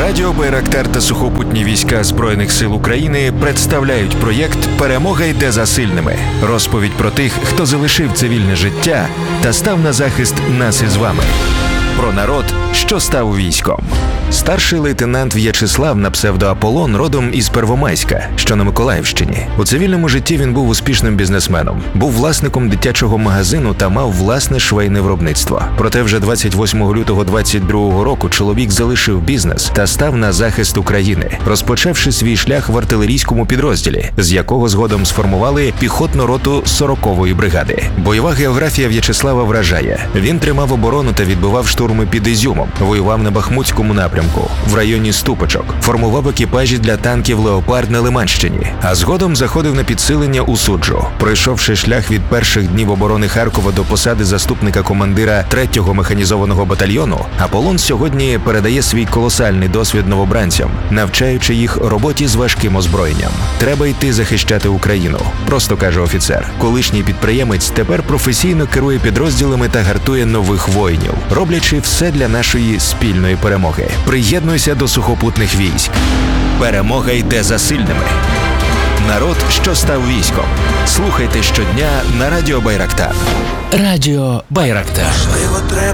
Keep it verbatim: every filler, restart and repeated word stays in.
Радіо Байрактар та сухопутні війська Збройних сил України представляють проєкт «Перемога йде за сильними». Розповідь про тих, хто залишив цивільне життя та став на захист нас із вами. Про народ, що став військом. Старший лейтенант В'ячеслав на псевдо Аполлон родом із Первомайська, що на Миколаївщині. У цивільному житті він був успішним бізнесменом, був власником дитячого магазину та мав власне швейне виробництво. Проте вже двадцять восьмого лютого двадцять другого року чоловік залишив бізнес та став на захист України, розпочавши свій шлях в артилерійському підрозділі, з якого згодом сформували піхотну роту сорокової бригади. Бойова географія В'ячеслава вражає. Він тримав оборону та відбивав штурми під Ізюмом, воював на Бахмутському напрямку, в районі Ступочок, формував екіпажі для танків «Леопард» на Лиманщині, а згодом заходив на підсилення у Суджу. Пройшовши шлях від перших днів оборони Харкова до посади заступника командира третього механізованого батальйону, Аполлон сьогодні передає свій колосальний досвід новобранцям, навчаючи їх роботі з важким озброєнням. Треба йти захищати Україну, просто каже офіцер. Колишній підприємець тепер професійно керує підрозділами та гартує нових воїнів, роблячи все для нашої спільної перемоги. Приєднуйся до сухопутних військ. Перемога йде за сильними. Народ, що став військом. Слухайте щодня на Радіо Байрактар. Радіо Байрактар.